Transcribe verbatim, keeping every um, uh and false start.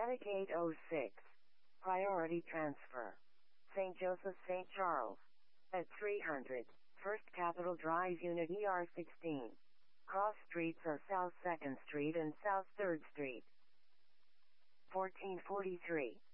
Atlantic eight oh six. Priority transfer. Saint Joseph Saint Charles. At three hundred. First Capitol Drive Unit E R sixteen. Cross streets are South second Street and South third Street. fourteen forty-three.